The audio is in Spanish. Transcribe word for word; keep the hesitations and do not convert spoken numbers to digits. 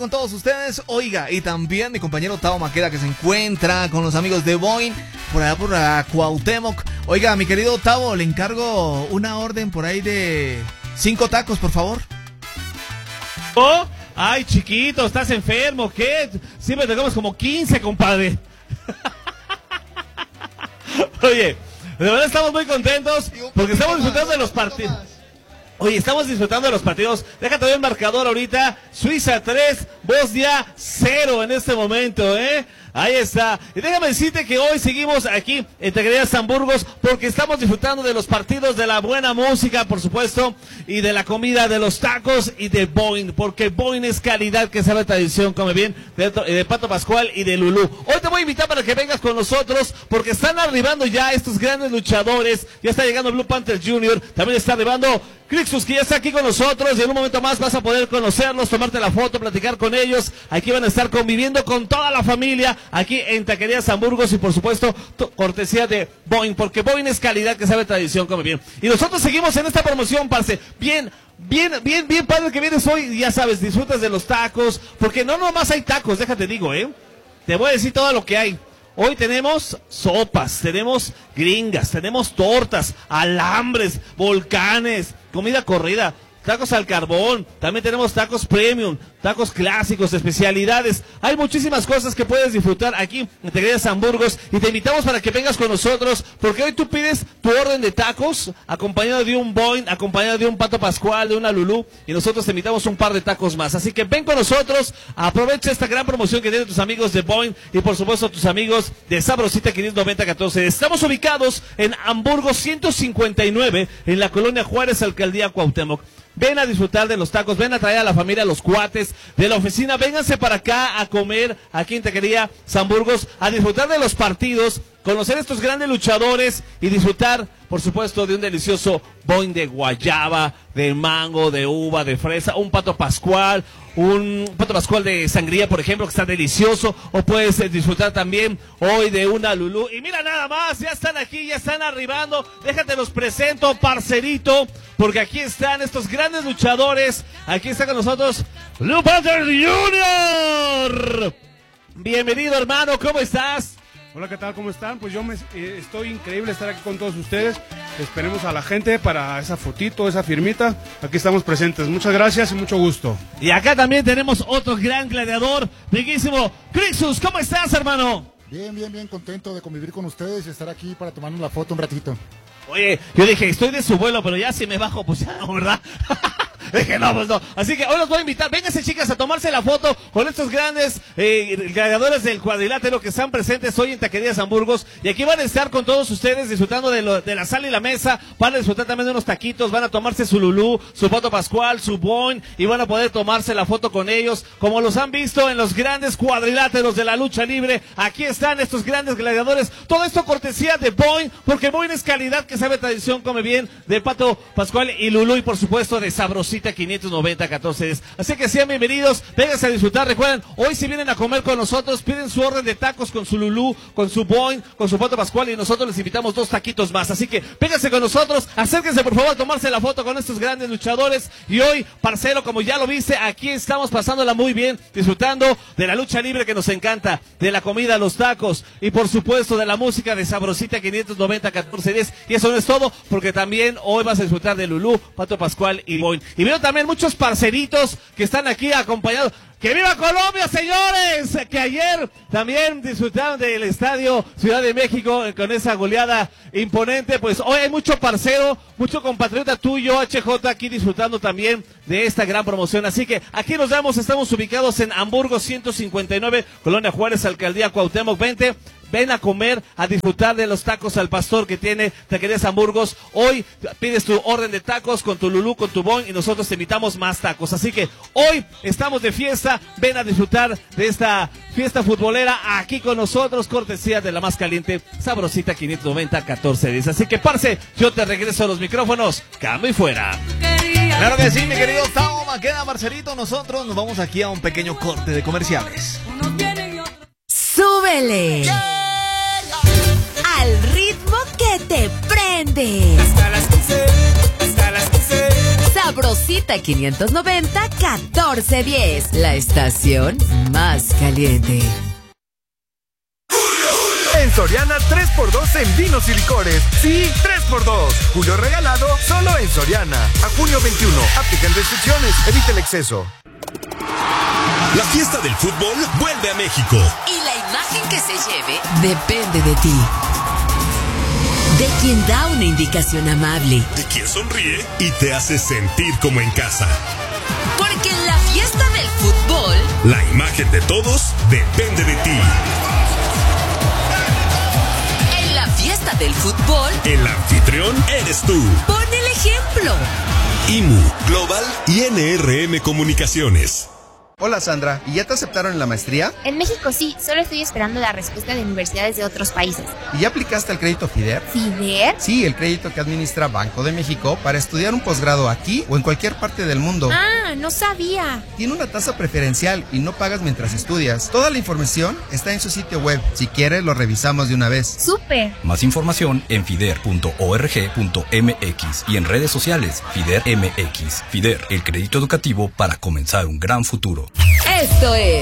Con todos ustedes, oiga, y también mi compañero Tavo Maqueda, que se encuentra con los amigos de Boing por allá por la Cuauhtémoc. Oiga, mi querido Tavo, le encargo una orden por ahí de cinco tacos, por favor. Oh, ay, chiquito, ¿estás enfermo? ¿Qué? Siempre te comes como quince, compadre. Oye, de verdad estamos muy contentos porque estamos disfrutando de los partidos. Oye, estamos disfrutando de los partidos. Déjate ver el marcador ahorita. Suiza tres, Bosnia cero en este momento, ¿eh? Ahí está. Y déjame decirte que hoy seguimos aquí en Taquería San Burgos porque estamos disfrutando de los partidos, de la buena música, por supuesto, y de la comida, de los tacos y de Boing, porque Boing es calidad que sabe tradición, come bien, de, de Pato Pascual y de Lulú. Hoy te voy a invitar para que vengas con nosotros porque están arribando ya estos grandes luchadores. Ya está llegando Blue Panther junior, también está arribando Crixus, que ya está aquí con nosotros, y en un momento más vas a poder conocerlos, tomarte la foto, platicar con ellos. Aquí van a estar conviviendo con toda la familia, aquí en Taquería San Burgos, y por supuesto, cortesía de Boing, porque Boing es calidad que sabe tradición, come bien. Y nosotros seguimos en esta promoción, parce, bien, bien, bien, bien padre que vienes hoy, ya sabes, disfrutas de los tacos, porque no nomás hay tacos, déjate digo, eh, te voy a decir todo lo que hay. Hoy tenemos sopas, tenemos gringas, tenemos tortas, alambres, volcanes, comida corrida, tacos al carbón, también tenemos tacos premium, tacos clásicos, especialidades. Hay muchísimas cosas que puedes disfrutar aquí en Taquería San Burgos y te invitamos para que vengas con nosotros porque hoy tú pides tu orden de tacos acompañado de un Boing, acompañado de un Pato Pascual, de una Lulú, y nosotros te invitamos un par de tacos más. Así que ven con nosotros, aprovecha esta gran promoción que tienen tus amigos de Boing y por supuesto tus amigos de Sabrosita quinientos noventa catorce. Estamos ubicados en Hamburgo ciento cincuenta y nueve en la colonia Juárez, Alcaldía Cuauhtémoc. Ven a disfrutar de los tacos, ven a traer a la familia, a los cuates de la oficina, vénganse para acá a comer aquí en Taquería San Burgos, a disfrutar de los partidos, conocer estos grandes luchadores y disfrutar, por supuesto, de un delicioso Boing de guayaba, de mango, de uva, de fresa, un Pato Pascual, un Pato Pascual de sangría, por ejemplo, que está delicioso, o puedes eh, disfrutar también hoy de una Lulú. Y mira nada más, ya están aquí, ya están arribando, déjate los presento, parcerito, porque aquí están estos grandes luchadores, aquí está con nosotros Blue Panther junior Bienvenido, hermano, ¿cómo estás? Hola, ¿qué tal? ¿Cómo están? Pues yo me, eh, estoy increíble estar aquí con todos ustedes. Esperemos a la gente para esa fotito, esa firmita. Aquí estamos presentes. Muchas gracias y mucho gusto. Y acá también tenemos otro gran gladiador, riquísimo. Crixus, ¿cómo estás, hermano? Bien, bien, bien contento de convivir con ustedes y estar aquí para tomarnos la foto un ratito. Oye, yo dije, estoy de su vuelo, pero ya si me bajo, pues ya, ¿verdad? Dije, no, pues no. Así que hoy los voy a invitar, vénganse chicas a tomarse la foto con estos grandes eh, gladiadores del cuadrilátero que están presentes hoy en Taquería San Burgos. Y aquí van a estar con todos ustedes disfrutando de, lo, de la sala y la mesa. Van a disfrutar también de unos taquitos, van a tomarse su Lulú, su Pato Pascual, su Boing, y van a poder tomarse la foto con ellos, como los han visto en los grandes cuadriláteros de la lucha libre. Aquí están estos grandes gladiadores. Todo esto cortesía de Boing, porque Boing es calidad que sabe tradición, come bien, de Pato Pascual y Lulú, y por supuesto de Sabrosita quinientos noventa catorce. Así que sean bienvenidos, vénganse a disfrutar. Recuerden, hoy si vienen a comer con nosotros, piden su orden de tacos con su Lulú, con su Boing, con su Pato Pascual, y nosotros les invitamos dos taquitos más. Así que vénganse con nosotros, acérquense por favor a tomarse la foto con estos grandes luchadores. Y hoy, parcero, como ya lo viste, aquí estamos pasándola muy bien, disfrutando de la lucha libre que nos encanta, de la comida, los tacos, y por supuesto de la música de Sabrosita quinientos noventa catorce diez. Y eso no es todo, porque también hoy vas a disfrutar de Lulú, Pato Pascual y Boing. Y veo también muchos parceritos que están aquí acompañados. ¡Que viva Colombia, señores! Que ayer también disfrutaron del estadio Ciudad de México con esa goleada imponente. Pues hoy hay mucho parcero, mucho compatriota tuyo, H J, aquí disfrutando también de esta gran promoción. Así que aquí nos vemos, estamos ubicados en Hamburgo ciento cincuenta y nueve, Colonia Juárez, Alcaldía Cuauhtémoc. Vente, ven a comer, a disfrutar de los tacos al pastor que tiene Taquería San Burgos. Hoy pides tu orden de tacos con tu Lulú, con tu Boing, y nosotros te invitamos más tacos. Así que hoy estamos de fiesta, ven a disfrutar de esta fiesta futbolera aquí con nosotros, cortesía de la más caliente, Sabrosita quinientos noventa catorce diez. Así que, parce, yo te regreso a los micrófonos, cambio y fuera. Claro que sí, mi querido Tavo Maqueda, Marcelito, nosotros nos vamos aquí a un pequeño corte de comerciales. ¡Súbele! Al ritmo que te prende. Hasta las quince, hasta las quince. Sabrosita quinientos noventa, catorce diez. La estación más caliente. En Soriana, tres por dos en vinos y licores. Sí, tres por dos. Julio regalado, solo en Soriana. A junio veintiuno. Aplican restricciones. Evita el exceso. La fiesta del fútbol vuelve a México. Y la imagen que se lleve depende de ti. De quien da una indicación amable. De quien sonríe y te hace sentir como en casa. Porque en la fiesta del fútbol, la imagen de todos depende de ti. En la fiesta del fútbol, el anfitrión eres tú. Pon el ejemplo. I M U, Global y N R M Comunicaciones. Hola Sandra, ¿y ya te aceptaron en la maestría? En México sí, solo estoy esperando la respuesta de universidades de otros países. ¿Y ya aplicaste al crédito FIDER? ¿FIDER? Sí, el crédito que administra Banco de México para estudiar un posgrado aquí o en cualquier parte del mundo. Ah, no sabía. Tiene una tasa preferencial y no pagas mientras estudias. Toda la información está en su sitio web. Si quieres, lo revisamos de una vez. ¡Súper! Más información en fider punto org punto m x y en redes sociales FIDER M X. FIDER, el crédito educativo para comenzar un gran futuro. Esto es